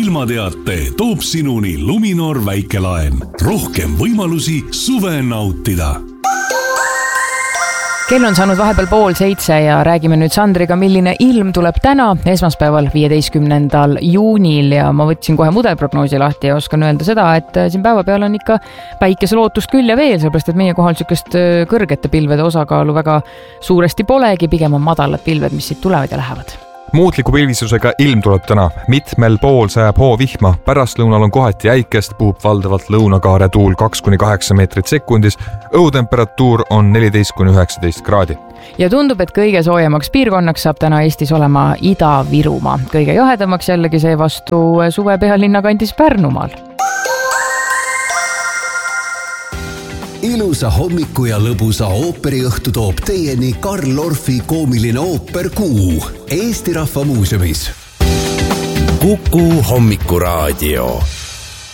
ilmateate toob sinuni Luminor väikelaen. Rohkem võimalusi suve nautida. Kell on saanud vahepeal 6:30 ja räägime nüüd Sandriga, milline ilm tuleb täna esmaspäeval 15. juunil ja ma võtsin kohe mudelprognoosi lahti ja oskan öelda seda, et siin päeva peal on ikka päikese lootust küll ja veel, sellepärast et meie kohal sükest kõrgete pilvede osakaalu väga suuresti polegi, pigem on madalad pilved, mis siit tulevad ja lähevad. Muutliku pilvisusega ilm tuleb täna. Mitmel pool sajab hoovihma. Pärastlõunal on kohati jäikest, puhub valdavalt lõunakaare tuul 2-8 meetrit sekundis. Õhutemperatuur on 14-19 kraadi. Ja tundub, et kõige soojemaks piirkonnaks saab täna Eestis olema Ida-Virumaa. Kõige jahedamaks jällegi seevastu suve pealinna kandis Pärnumaal. Ilusa hommiku ja lõbusa ooperiõhtu toob teieni Karl Orfi koomiline ooper Kuu Eesti Rahva Muuseumis. Kuku hommikuraadio.